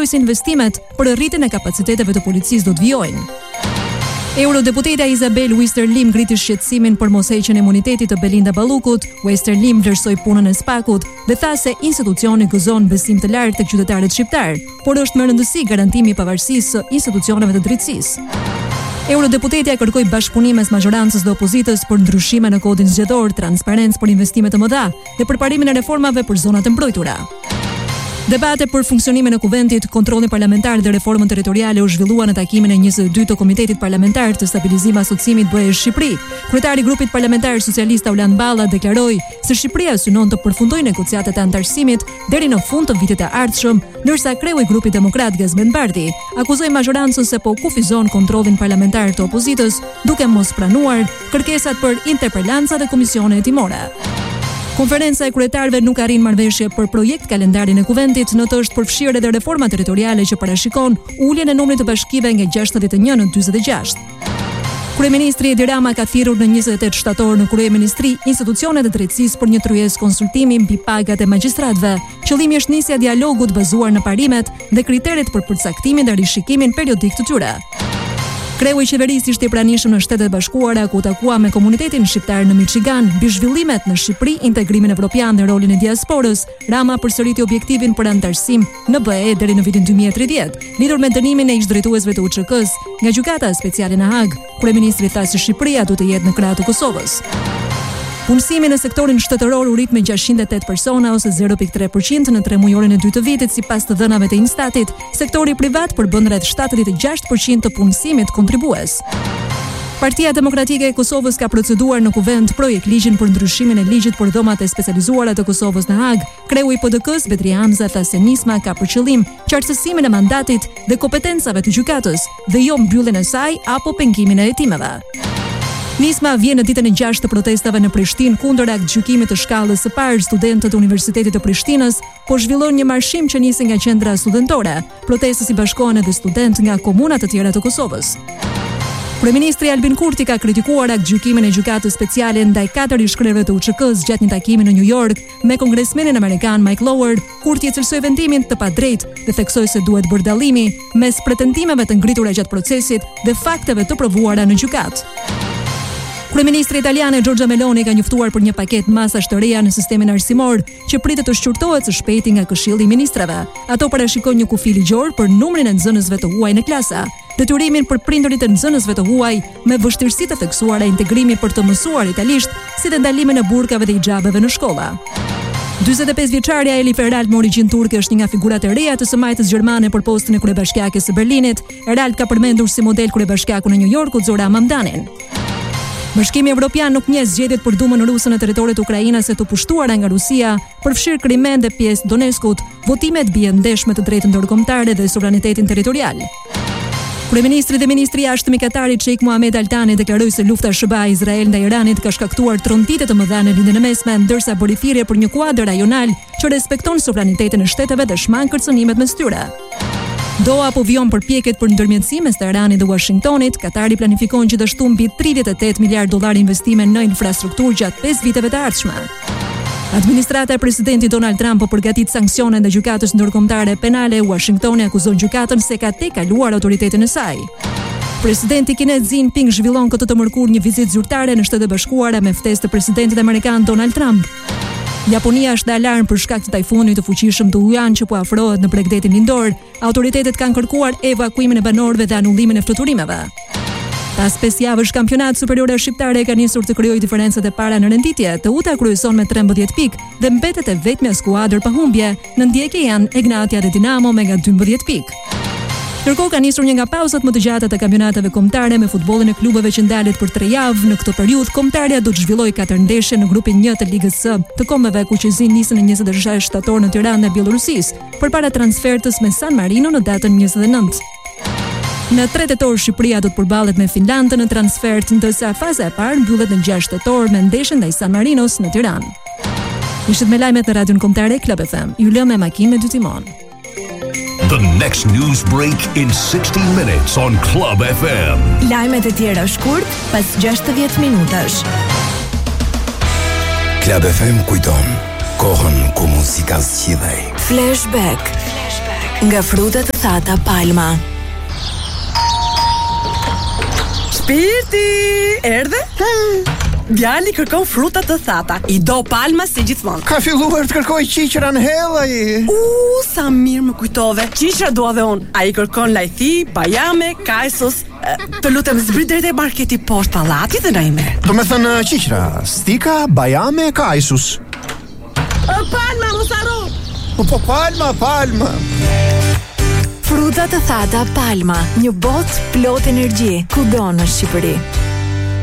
shpresoj se investimet për rritjen e kapaciteteve të policisë do të vijojnë. Eurodeputeta Isabel Wister-Lim ngriti shqetësimin për mosheqjen e imunitetit të Belinda Ballukut. Wister-Lim vlerësoi punën e SPAK-ut dhe tha se institucioni gëzon besim të lartë tek qytetarët shqiptar, por është më rëndësi garantimi i pavarësisë së institucioneve të drejtësisë. Eurodeputetja kërkoi bashkëpunim mes majorancës dhe opozitës për ndryshime në kodin zgjedhor, transparencë për investime të mëdha dhe përparimin e reformave për zonat e mbrojtura. Debate për funksionimin e kuventit, kontrollin parlamentar dhe reformën territoriale u zhvillua në takimin e 22 të Komitetit Parlamentar të Stabilizimit Asociimit BE-Shqipëri. Kryetari i grupit parlamentar socialist Aulan Balla deklaroi se Shqipëria synon të përfundojë negociatat e antarësimit deri në fund të vitit të ardhshëm, ndërsa kreu i grupit demokrat Gazmend Bardhi akuzoi majorancën se po kufizon kontrollin parlamentar të opozitës, duke mos pranuar kërkesat për interpelanca dhe komisione hetimore. Konferenca e kryetarëve nuk arrin marrëveshje për projekt kalendarin e kuventit, në të është përfshirë edhe reforma territoriale që parashikon uljen e numrit të bashkive nga 61 në 46. Kryeministri Edi Rama ka thirrur në 28 shtator në kryeministri institucionet e drejtësisë për një tryezë konsultimi mbi pagat e magjistratëve. Qëllimi është nisja e dialogut bazuar në parimet dhe kriteret për përcaktimin dhe rishikimin periodik të tyre. Kreu i qeverisë ishte i pranishëm në Shtetet e Bashkuara ku takua me komunitetin shqiptar në Michigan mbi zhvillimet në Shqipëri, integrimin evropian dhe rolin e diasporës. Rama përsëriti objektivin për antarësim në BE deri në vitin 2030, lidhur me dënimin e ish-drejtuesve të UÇK-s nga gjykata speciale në Hag. Kryeministri tha se Shqipëria duhet të jetë në krah të Kosovës. Punësimi në sektorin shtetëror u rrit me 608 persona ose 0.3% në 3 mujorin e dytë të vitit, sipas të dhënave të Instatit. Sektori privat përbën rreth 76% të punësimit kontribues. Partia Demokratike e Kosovës ka proceduar në kuvent projekt ligjin për ndryshimin e ligjit për dhomat e specializuara të Kosovës në Hag. Kreu i PD-s Bedri Hamza tha se nisma ka për qëllim qartësimin e mandatit dhe kompetencave të gjykatës dhe jo mbylljen e saj apo pengimin e hetimeve. Nisma vjen në ditën e 6 të protestave në Prishtinë kundër aktgjykimit të shkallës së parë. Studentët e Universitetit të Prishtinës po zhvillojnë një marshim që nisi nga qendra studentore. Protestës i bashkohen edhe studentë nga komuna të tjera të Kosovës. Kryeministri Albin Kurti ka kritikuar aktgjykimin e gjykatës speciale ndaj 4 ish-krerëve të UÇK-s gjatë një takimi në New York me kongresmenin amerikan Mike Lowell. Kurti e cilësoi vendimin të padrejtë dhe theksoi se duhet bërë dallimi mes pretendimeve të ngritura gjatë procesit dhe fakteve të provuara në gjykatë. Kryeministri italiane Giorgia Meloni ka njoftuar për një paketë masash të reja në sistemin arsimor që pritet të shqyrtohet së shpejti nga Këshilli i Ministrave. Ato parashikojnë një kufi ligjor për numrin e nxënësve të huaj në klasa, detyrimin për prindërit e nxënësve të huaj me vështirësi të theksuara integrimi për të mësuar italisht, si dhe ndalimin e burkave dhe hijabeve në shkolla. 45 vjeçaria Eli Feralt me origjinë turke është një nga figurat e reja të së majtës gjermane për postën e kryebashkiakes së Berlinit. Feralt ka përmendur si model kryebashkiakun e New Yorkut Zoran Mamdanin. Bashkimi Evropian nuk njeh zgjedhjet për dumën ruse në territoret ukrainase të pushtuara nga Rusia, përfshir Krimen dhe pjesë Donetskut. Votimet bien ndeshme të drejtën ndërkombëtare dhe sovranitetin territorial. Kryeministri dhe ministri i jashtëm i Katarit Sheikh Mohammed Al Thani deklaroi se lufta SBA-Izrael ndaj Iranit ka shkaktuar tronditë të mëdha në lindjen e mesme, ndërsa bëri thirrje për një kuadër rajonal që respekton sovranitetin e shteteve dhe shman kërcënimet mes tyre. Doha po vijon përpjekjet për ndërmjetësim mes Teheranit dhe Washingtonit. Katari planifikon gjithashtu mbi 38 miliard dollar investime në infrastrukturë gjatë 5 viteve të ardhshme. Administrata e presidentit Donald Trump po përgatit sanksione ndaj gjykatës ndërkombëtare penale. Washingtoni akuzon gjykatën se ka tejkaluar autoritetin e saj. Presidenti kinez Xi Jinping zhvillon këtë të mërkurë një vizitë zyrtare në Shtetet e Bashkuara me ftesë të presidentit amerikan Donald Trump. Japonia është në alarm për shkak të tajfunit të fuqishëm të Haiyan që po afrohet në bregdetin lindor. Autoritetet kanë kërkuar evakuimin e banorëve dhe anullimin e fluturimeve. Pas 5 javësh kampionat superiore shqiptare ka nisur të krijojë diferencat e para në renditje. Teuta kryeson me 13 pikë dhe mbetet e vetmja skuadër pa humbje. Në ndjekje janë Egnatia dhe Dinamo me nga 12 pikë. Ndërkohë ka nisur një nga pauzat më të gjata të kampionateve kombëtare me futbollin e klubeve që ndalet për 3 javë. Në këtë periudhë kombëtarja do të zhvillojë 4 ndeshje në grupin 1 të Ligës së të kombeve, ku qezin nisën në 26 shtator në Tiranë dhe Bielorusisë përpara transfertës me San Marino në datën 29. Në 3 tetor Shqipëria do të përballet me Finlandën në transfert, ndërsa faza e parë mbyllet në 6 tetor me ndeshjen ndaj San Marinos në Tiranë. Ishit me lajmet në Radion Kombëtare Club FM. Ju lëm me makinë me 2 timon. The next news break in 60 minutes on Club FM. Lajmet e tjera shkurt pas 60 minutash. Club FM kujton kohën ku muzika zgjidhej. Flashback. nga frutat të thata Palma. Shpirti, erdhe? Djali kërkon frutat të thata. I do Palma si gjithmonë. Ka filluar të kërkoj qiqran hellaj. Sa mirë më kujtove. Qiqra dua dhe unë. Ai kërkon lajthi, bajame, kajsos. Të lutem zbrit drejt e marketi poshtë pallatit dhe na i merr. Do me thënë qiqra, stika, bajame, kajsus. Palma, mos harro. Po Palma. Frutat të thata Palma, një botë plot energji, kudo në Shqipëri.